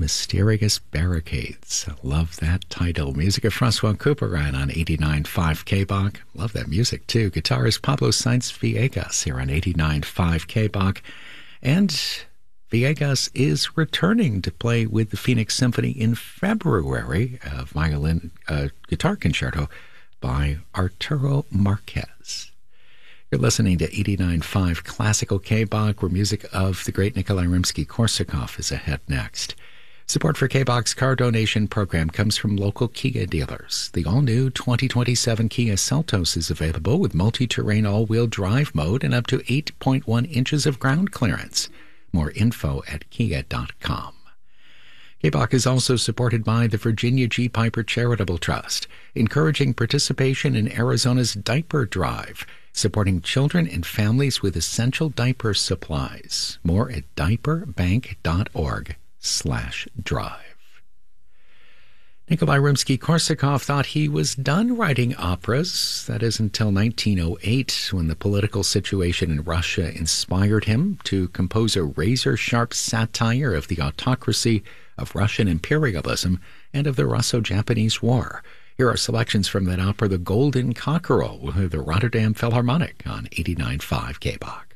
Mysterious Barricades. I love that title. Music of Francois Couperin on 89.5 KBOK. Love that music too. Guitarist Pablo Sainz Villegas here on 89.5 KBOK. And Villegas is returning to play with the Phoenix Symphony in February. A guitar concerto by Arturo Marquez. You're listening to 89.5 Classical KBOK, where music of the great Nikolai Rimsky-Korsakov is ahead next. Support for KBOK's car donation program comes from local Kia dealers. The all-new 2027 Kia Seltos is available with multi-terrain all-wheel drive mode and up to 8.1 inches of ground clearance. More info at kia.com. KBOK is also supported by the Virginia G. Piper Charitable Trust, encouraging participation in Arizona's Diaper Drive, supporting children and families with essential diaper supplies. More at diaperbank.org/drive. Nikolai Rimsky-Korsakov thought he was done writing operas. That is until 1908, when the political situation in Russia inspired him to compose a razor-sharp satire of the autocracy, of Russian imperialism, and of the Russo-Japanese War. Here are selections from that opera, The Golden Cockerel, with the Rotterdam Philharmonic on 89.5 KBOK.